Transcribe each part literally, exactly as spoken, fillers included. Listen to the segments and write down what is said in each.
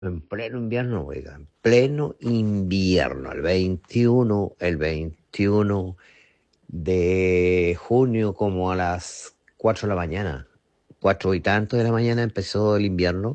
En pleno invierno, oiga, en pleno invierno, el veintiuno, el veintiuno de junio, como a las cuatro de la mañana, cuatro y tanto de la mañana empezó el invierno,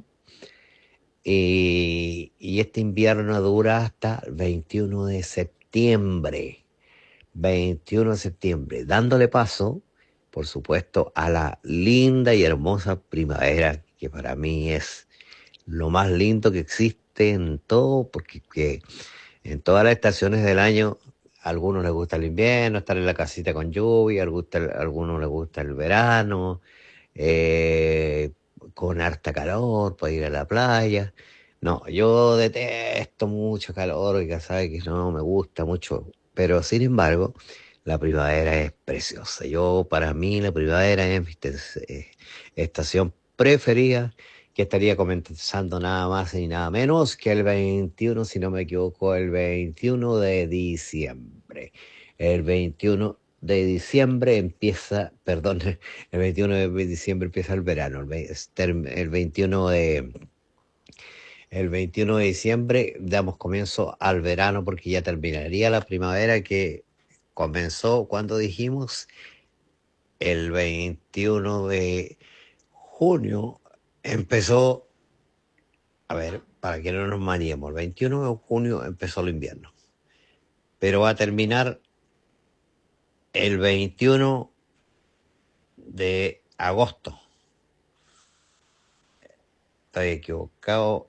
y, y este invierno dura hasta el veintiuno de septiembre, veintiuno de septiembre, dándole paso, por supuesto, a la linda y hermosa primavera, que para mí es lo más lindo que existe en todo, porque que en todas las estaciones del año, a algunos les gusta el invierno, estar en la casita con lluvia, a gusta el- a algunos les gusta el verano, eh, con harta calor, para ir a la playa. No, yo detesto mucho calor, y ya sabe que no me gusta mucho, pero sin embargo, la primavera es preciosa. Yo, para mí, la primavera es mi est- eh, estación preferida, que estaría comenzando nada más y nada menos que el veintiuno, si no me equivoco, el veintiuno de diciembre. El veintiuno de diciembre empieza, perdón, el veintiuno de diciembre empieza el verano. El, ve- es term- el veintiuno de, el veintiuno de diciembre damos comienzo al verano, porque ya terminaría la primavera, que comenzó, cuando dijimos, el veintiuno de junio. Empezó, a ver, para que no nos maniemos, el veintiuno de junio empezó el invierno, pero va a terminar el veintiuno de agosto. Estoy equivocado.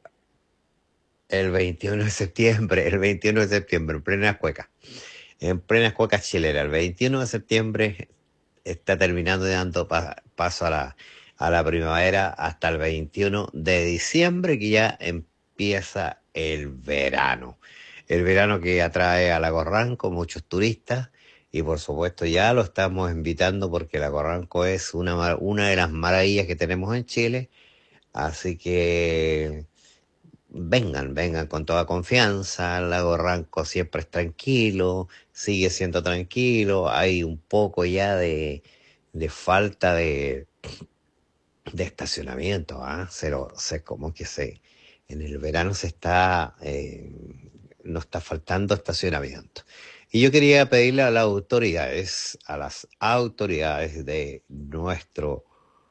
El veintiuno de septiembre, el veintiuno de septiembre, en plena cueca, en plena cueca chilena, el veintiuno de septiembre está terminando y dando pa- paso a la, a la primavera hasta el veintiuno de diciembre, que ya empieza el verano. El verano que atrae a Lago Ranco muchos turistas, y por supuesto ya lo estamos invitando, porque Lago Ranco es una, mar- una de las maravillas que tenemos en Chile. Así que vengan, vengan con toda confianza. El lago Ranco siempre es tranquilo, sigue siendo tranquilo. Hay un poco ya de, de falta de, de estacionamiento, ¿ah? Cero, sé como que se, en el verano se está, eh, no está faltando estacionamiento. Y yo quería pedirle a las autoridades, a las autoridades de nuestro,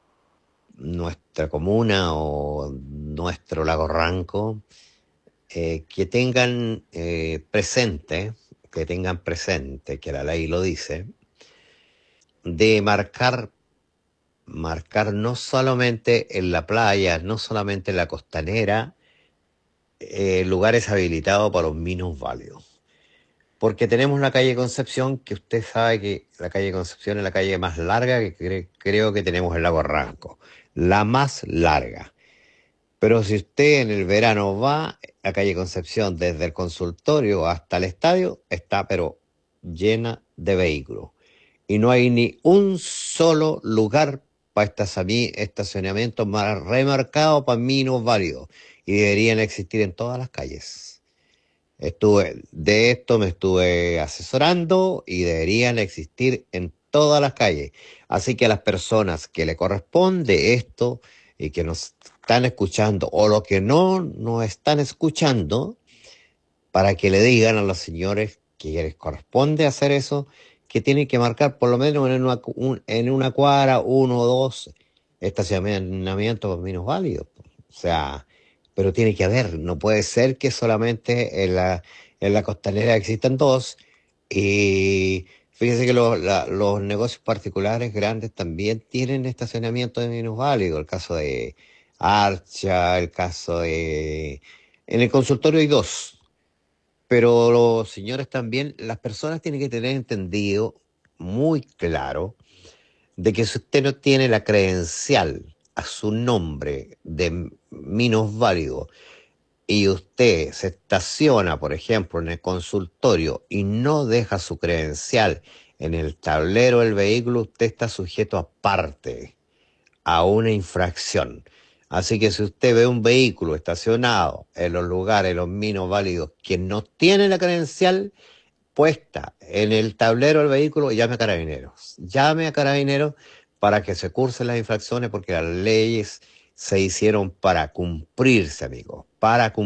nuestra comuna o nuestro lago Ranco, eh, que tengan eh, presente, que tengan presente, que la ley lo dice, de marcar, marcar no solamente en la playa, no solamente en la costanera, eh, lugares habilitados para los minusválidos. Porque tenemos la calle Concepción, que usted sabe que la calle Concepción es la calle más larga que cre- creo que tenemos en Lago Ranco. La más larga. Pero si usted en el verano va a calle Concepción, desde el consultorio hasta el estadio, está pero llena de vehículos. Y no hay ni un solo lugar para estacionamiento más remarcado para mí no válido. Y deberían existir en todas las calles. Estuve, de esto me estuve asesorando, y deberían existir en todas las calles. Así que a las personas que le corresponde esto y que nos están escuchando, o los que no nos están escuchando, para que le digan a los señores que les corresponde hacer eso, que tienen que marcar por lo menos en una, cu- un- en una cuadra uno o dos estacionamientos minusválidos. O sea, pero tiene que haber, no puede ser que solamente en la, en la costanera existan dos. Y fíjese que los, la- los negocios particulares grandes también tienen estacionamiento de minusválidos. El caso de Archa, el caso de... En el consultorio hay dos. Pero los señores también, las personas tienen que tener entendido muy claro de que si usted no tiene la credencial a su nombre de minusválido, y usted se estaciona, por ejemplo, en el consultorio y no deja su credencial en el tablero del vehículo, usted está sujeto aparte a una infracción. Así que si usted ve un vehículo estacionado en los lugares, los minusválidos, que no tiene la credencial puesta en el tablero del vehículo, llame a Carabineros. Llame a Carabineros para que se cursen las infracciones, porque las leyes se hicieron para cumplirse, amigos, para cumplirse.